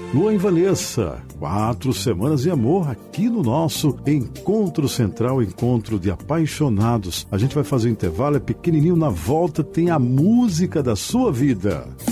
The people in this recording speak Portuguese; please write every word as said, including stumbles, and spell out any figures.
Luan e Vanessa, quatro semanas de amor aqui no nosso Encontro Central, Encontro de Apaixonados. A gente vai fazer um intervalo, é pequenininho, na volta tem a música da sua vida.